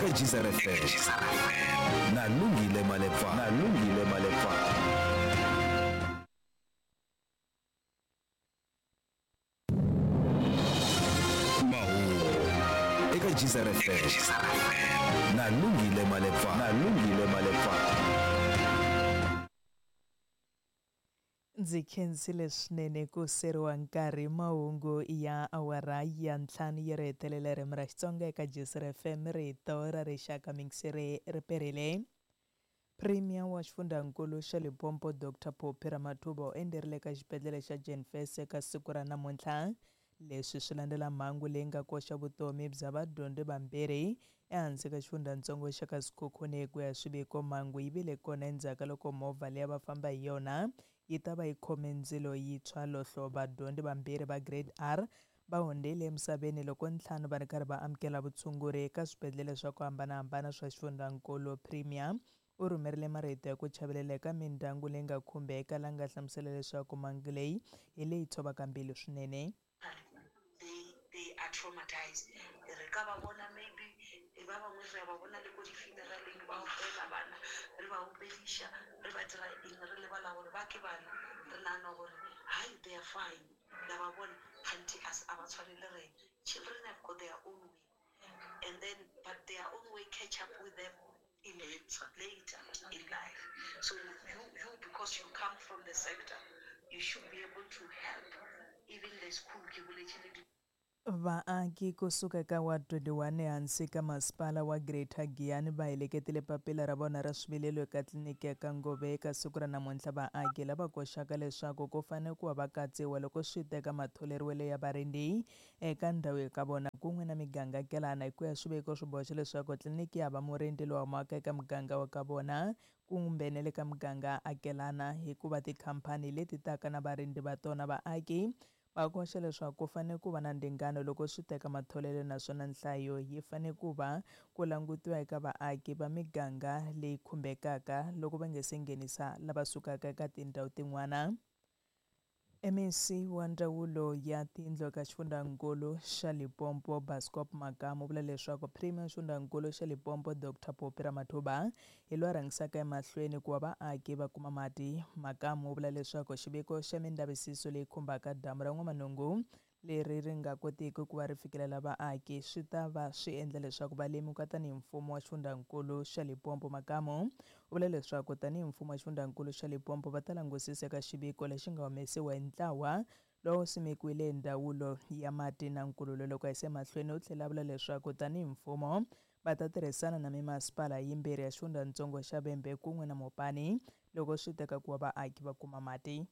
eka Jizara FM nalungile Malepane mahungu eka Jizara FM nalungile Malepane ndzi khensile swinene ku seriwa nkarhi mahungu ya awara ya ntlhanu yi ri hetelela ririmi ra Xitsonga eka Jizara FM rito ra rixaka minxere riperile. Premier wa xifundzankulu xa Limpopo Dr Phophi Ramathuba u enderile ka xibedhlele xa Jenfest eka siku ra namuntlha. Leswi swi landela mhangu leyi nga koxa vutomi bya vadyondzi vambirhi ehansi ka xifundzatsongo xa ka Sekhukhune ku ya swiviko. Mhangu yi vile kona endzhaku loko movha leyi va famba hi yona yi ta va yi khome ndzilo yintshwa lohlo. Vadyondzi vambirhi va grade R va hundzile emisaveni loko ntlhanu va ri karhi va amukela vutshunguri eka swibedhlele swa ku hambanahambana swa xifundzankulu. Premier u rhumerile marito ya ku chavelela eka mindyangu leyi nga khumbeka, la nga hlamusela leswaku mhangu leyi hi leyi tshovaka mbilu swinene. They are traumatized. Re ka ba bona maybe ba bangwe re ba bona le go di funeraleng ba opela bana re ba opelisha re ba dira eng re le bala gore ba ke bana re nana gore hi they are fine la ba bona anti as aba tshwarele re. Children have got their own way and then but their own way catch up with them in later in life. So you because you come from the sector, you should be able to help even the school kibulechini. Vaaki kusuka eka wa 21 ehansi ka masipala wa Greater Giyani va heleketile papila ra vona ra swivilelo eka tliliniki ya ka Ngove eka siku ra namuntlha. Vaaki lava koxaka leswaku ku fanele ku va va katsiwa loko swi teka matholeriwelo ya varindzi eka ndhawu eka vona kun'we na migangakelana hi ku ya swiviko swi boxa leswaku tliliniki ya va murindzi lowu humaka eka muganga wa ka vona kumbe na le ka muganga akelana hikuva tikhampani leti taka na varindzi va tona. Vaaki va koxa leswaku ku fanele ku va na ndingano loko swi teka matholelo, naswona nhlayo yi fanele ku va ku langutiwa eka vaaki va miganga leyi khumbekaka loko va nge se nghenisa lava sukaka eka tindhawu tin'wana. MEC wa ndzawulo ya tiyindlu eka xifundzankulu xa Limpopo Bascop Makamu vula leswaku Premier xifundzankulu xa Limpopo Dr Phophi Ramathuba hi lo rhangisaka emahlweni ku va vaaki va kuma mati. Makamu vula leswaku xiviko xa mindhavisiso leyi khumbaka damu ra N'wamanungu leri ri nga kotiki ku va ri fikelela vaaki swi ta va swi endla leswaku va lemuka tanihi mfumo wa xifundzankulu xa Limpopo. Makamu u vula leswaku tanihi mfumo wa xifundzankulu xa Limpopo va ta langusisa eka xiviko lexi nga humesiwa hi ntlawa lowu simekiwile hi ndzawulo ya mati na nkululo. Loko hi se mahlweni u tlhela vula leswaku tanihi mfumo va ta tirhisana na mimasipala yimbirhi ya xifundzatsongo xa Vhembe kun'we na Mopani loko swi teka ku va vaaki va kuma mati.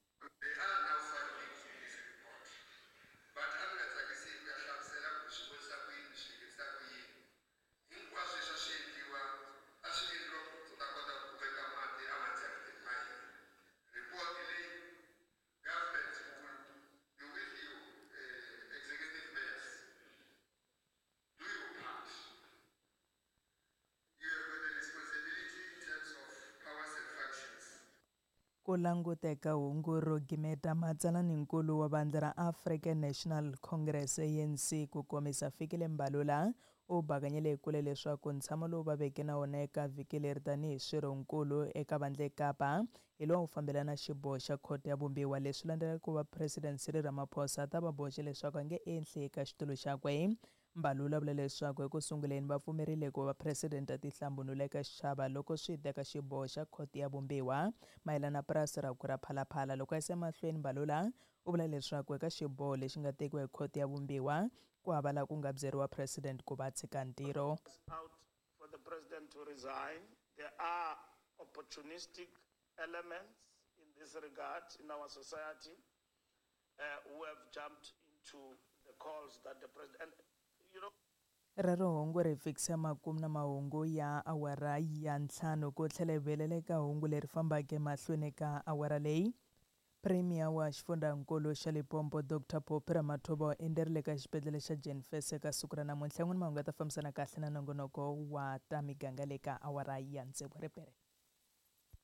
Ku languteka hungu ro gimeta matsalaninkulu wa vandla ra African National Congress ANC ku komisa fikile Mbalula u bakanyele kule leswaku ntshamo lowu va veke na wona eka vhiki leri tanihi swirhonkulu eka vandla eKapa hi lowu fambelana xiboho xa khoto ya vumbiwa. Leswi landzelaka ku va President Cyril Ramaphosa ta va boxe leswaku a nge ehli eka xitulu xakwe. Mbalula vula leswaku eku sunguleni va pfumerile ku va president a tihlambulela eka xichava loko swi teka xiboho xa khoto ya vumbiwa mayelana purasi ra ku ra Phalaphala. Loko a se mahlweni Mbalula u vula leswaku eka xiboho lexi nga tekiwa hi khoto ya vumbiwa ku hava laha ku nga byeriwa president ku va tshika ntirho. Out for the president to resign. There are opportunistic elements in this regard in our society who have jumped into the calls that the president, you know. Rero hungu ri fikisa makumu na mahungu ya awara ya ntlhanu ku tlhela hi veleleka hungu leri fambaka mahlweni ka awara leyi. Premier wa xifundzankulu xa Limpopo Dr Phophi Ramathuba u enderile ka xibedhlele xa Jenfest eka siku ra namuntlha. N'wini mahungu ya ta fambisana kahle na nongonoko wa ta miganga le ka awara ya ntsevu ripere.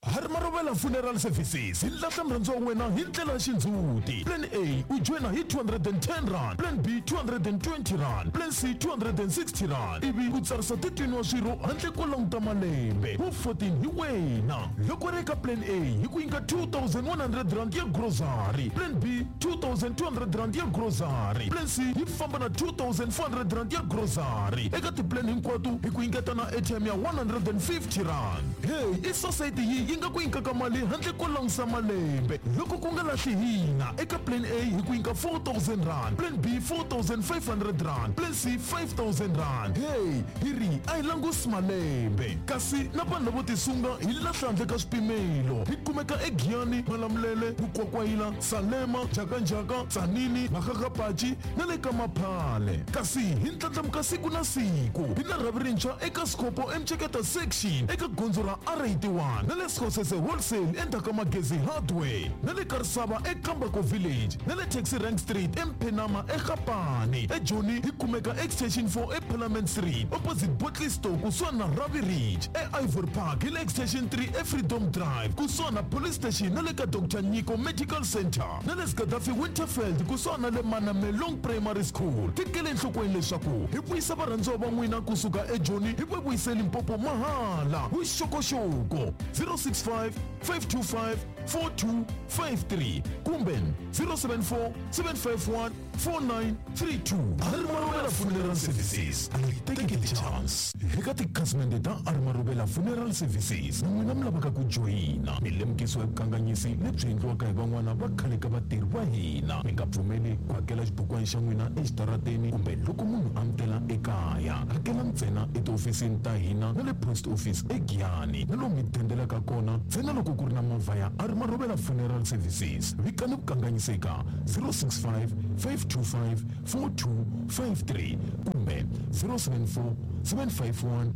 Armarovela Funeral Services ilahla mrhandziwa wa wena hi ndlela ya xindzuti. Plan A u joina hi 210 rand, Plan B 220 rand, Plan C 260 rand. Ivi u tsarisa 13 wa swirho handle ko languta malembe. Wu 14 hi wena. Loko ri eka Plan A hi ku nyika 2100 rand ya grocery, Plan B 2200 rand ya grocery, Plan C hi famba na 2400 rand ya grocery. Eka tiplan hinkwato hi ku nyiketa na airtime ya 150 rand. Hey, society yi nga ku nyikaka mali handle ko langusa malembe. Loko ku nga lahli hina eka Plan A hi ku nyika 4000 rand, Plan B 4500 rand, Plan C 5000 rand. Hey, hiri a hi langusi malembe. Kasi na vanhu lavo tisunga hi lahla handle ka swipimelo. Hi kumeka eGiyani, Malamulele, Bukwakwayila, Salema, Jakanjaka, Tsanini, Makakapachi na le ka Maphale. Kasi hi ndlandlamuka siku na siku. Hi na rhavi rintshwa eka Skopo Mcheketa section eka gondzo ra R81 na le Skosese Wholesale endzhaku ka Magezi Hardware na le Karisava eKambako Village na le Taxi Rank Street eMphenama eGapane. eJoni hi kumeka extension 4 eParliament Street opposite Botley Store kusuhana na Ravi Ridge. eIvory Park hi le extension 3 eFreedom Drive kusuhana na Police Station na le ka Dr. Nyiko Medical Center na le Gaddafi Winterfield kusuhana na le Manamelong Primary School. Tekele enhlokweni leswaku hi vuyisa varhandziwa va n'wina kusuka eJoni hi vuyiseli Limpopo mahala. Vuxokoxoko 065 525 4253 kumbe 074 751 4932. Armarovela Funeral Services, take a chance. Eka tikhasimende ta Armarovela Funeral Services na n'wina mi lavaka ku joyina milemukisi ya vukanganyisi lebyi endliwaka hi van'wana va khale ka vatirhi va hina. Mi nga pfumeli ku hakela xibukwana xa n'wina exitarateni kumbe loko munhu amukela ekaya. Hakela ntsena etihofisini ta hina na le post office eGiyani na lomu mi tendelaka kona ntsena loko ku ri na movha ya Armarovela Funeral Services. Vikani vukanganyiseka 065 525 4253 kumbe 074 751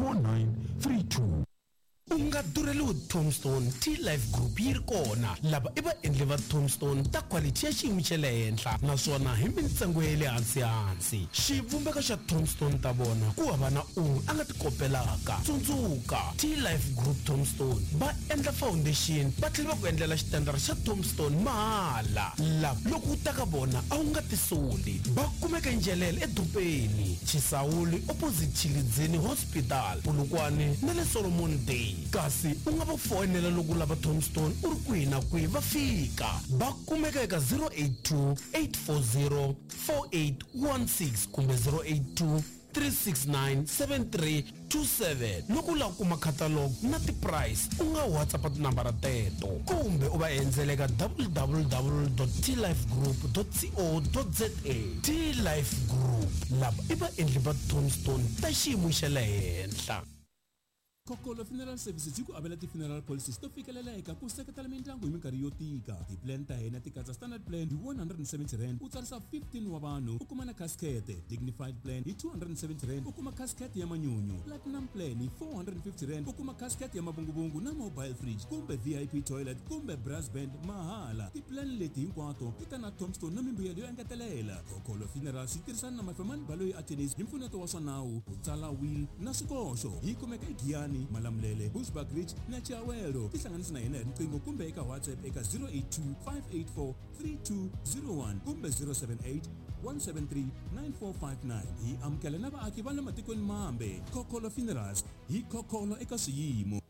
4932. Unga dureliwe Tombstone T-Life Group yi ri kona lava i vaendli va Tombstone ta quality ya xiyimo xa le henhla naswona hi mintsengo ya le hansi. Xivumbeko xa Tombstone ta vona ku hava na un'we a nga tikopelaka. Tsundzuka T-Life Group Tombstone va endla foundation va tlhela va ku endlela xitendara xa Tombstone mahala. Loko u ta ka vona a wu nga tisoli. Va kumeka Njelele eDrupeni, Chisawuli opposite Chilidzini Hospital, Polokwane na le Solomon Day. Kasi u nga va fonela loko lava Tombstone u ri kwihi na kwihi va fika. Va kumeka eka 082 840 4816 kumbe 082 369 7327. Loko u lava ku kuma catalog na ti-price u nga WhatsApp tinambara teto kumbe u va endzela eka www.tlifegroup.co.za. T-Life Group lava i vaendli va Tombstone ta xiyimo xa le henhla. Kokolo Funeral Services yi ku avela ti-funeral policies to fikeleleka ku seketela mindyangu hi minkarhi yo tika. Ti-plan ta hina ti katsa standard plan hi 170 rand u tsarisa 15 wa vanhu u kuma na casket. Dignified plan hi 270 rand u kuma casket ya manyunyu. Platinum plan hi 450 rand u kuma casket ya mavunguvungu na mobile fridge kumbe VIP toilet kumbe brass band mahala. Ti-plan leti hinkwato ti ta na Tombstone na mimbuyelo yo engetelela. Kokolo Funerals yi tirhisana na Mafemani Baloyi Attorneys hi mpfuneto wa swa nawu ku tsala will na swikoxo. Yi kumeka eGiyani, Malamulele, Bushbuckridge na Chiawelo. Tihlanganisa na hina hi riqingho kumbe eka WhatsApp eka 082 584 3201 kumbe 078 173 9459. Hi amukela na vaaki va le matikweni mambe. Kokolo Funerals hi kokolo eka swiyimo.